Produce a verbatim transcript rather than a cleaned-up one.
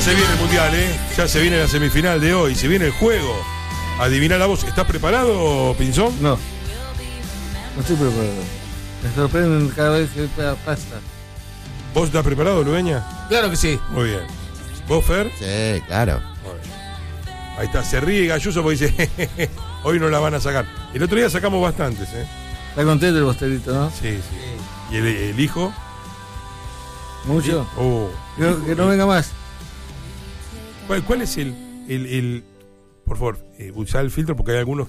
se viene el mundial, ¿eh? Ya se viene la semifinal de hoy, se viene el juego. Adivina la voz. ¿Estás preparado, Pinzón? No. No estoy preparado. Me sorprenden cada vez que pasa. ¿Vos estás preparado, Ludeña? Claro que sí. Muy bien. ¿Vos, Fer? Sí, claro. Muy bien. Ahí está, se ríe Galluso porque dice, jejeje, hoy no la van a sacar. El otro día sacamos bastantes, ¿eh? Está contento el Bosterito, ¿no? Sí, sí. ¿Y el, el hijo? ¿Mucho? Oh, Creo hijo, que no venga más. ¿Cuál, cuál es el, el, el... Por favor, eh, usá el filtro porque hay algunos